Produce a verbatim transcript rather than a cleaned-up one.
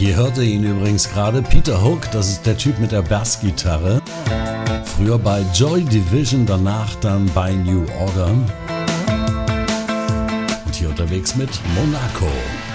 Hier hört ihr ihn übrigens gerade, Peter Hook, das ist der Typ mit der Bassgitarre. Früher bei Joy Division, danach dann bei New Order. Und hier unterwegs mit Monaco.